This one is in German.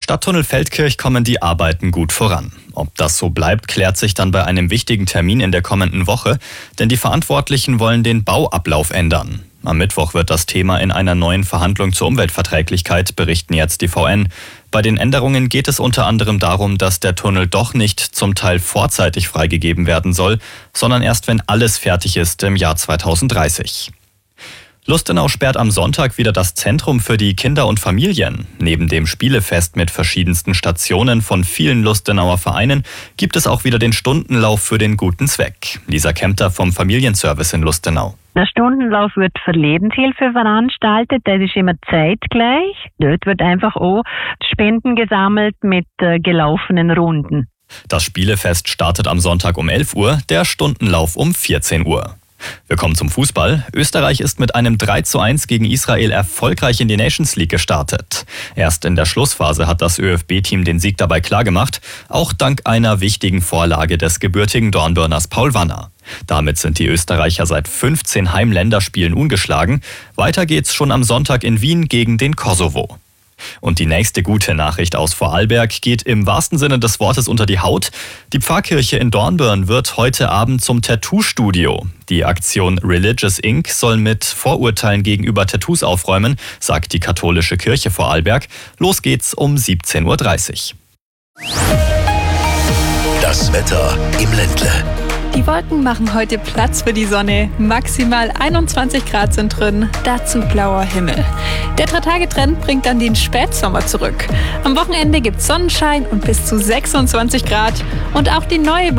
Stadttunnel Feldkirch kommen die Arbeiten gut voran. Ob das so bleibt, klärt sich dann bei einem wichtigen Termin in der kommenden Woche, denn die Verantwortlichen wollen den Bauablauf ändern. Am Mittwoch wird das Thema in einer neuen Verhandlung zur Umweltverträglichkeit, berichten jetzt die VN. Bei den Änderungen geht es unter anderem darum, dass der Tunnel doch nicht zum Teil vorzeitig freigegeben werden soll, sondern erst wenn alles fertig ist im Jahr 2030. Lustenau sperrt am Sonntag wieder das Zentrum für die Kinder und Familien. Neben dem Spielefest mit verschiedensten Stationen von vielen Lustenauer Vereinen gibt es auch wieder den Stundenlauf für den guten Zweck. Lisa Kempter vom Familienservice in Lustenau. Der Stundenlauf wird für Lebenshilfe veranstaltet, das ist immer zeitgleich. Dort wird einfach auch Spenden gesammelt mit gelaufenen Runden. Das Spielefest startet am Sonntag um 11 Uhr, der Stundenlauf um 14 Uhr. Wir kommen zum Fußball. Österreich ist mit einem 3:1 gegen Israel erfolgreich in die Nations League gestartet. Erst in der Schlussphase hat das ÖFB-Team den Sieg dabei klargemacht, auch dank einer wichtigen Vorlage des gebürtigen Dornbirners Paul Wanner. Damit sind die Österreicher seit 15 Heimländerspielen ungeschlagen. Weiter geht's schon am Sonntag in Wien gegen den Kosovo. Und die nächste gute Nachricht aus Vorarlberg geht im wahrsten Sinne des Wortes unter die Haut. Die Pfarrkirche in Dornbirn wird heute Abend zum Tattoo-Studio. Die Aktion Religious Inc. soll mit Vorurteilen gegenüber Tattoos aufräumen, sagt die katholische Kirche Vorarlberg. Los geht's um 17:30 Uhr. Das Wetter im Ländle. Die Wolken machen heute Platz für die Sonne. Maximal 21 Grad sind drin, dazu blauer Himmel. Der 3-Tage-Trend bringt dann den Spätsommer zurück. Am Wochenende gibt's Sonnenschein und bis zu 26 Grad. Und auch die neue